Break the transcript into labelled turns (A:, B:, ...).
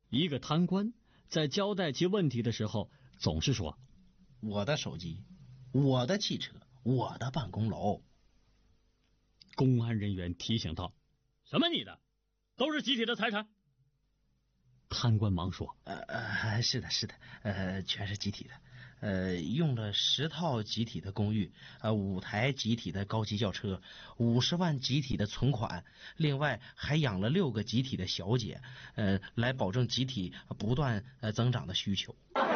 A: 一个贪官在交代其问题的时候，总是说：“
B: 我的手机，我的汽车，我的办公楼。”
A: 公安人员提醒道：“什么你的？都是集体的财产。”贪官忙说：“
B: 是的，全是集体的。用了10套集体的公寓，5台集体的高级轿车，50万集体的存款，另外还养了6个集体的小姐，来保证集体不断增长的需求。”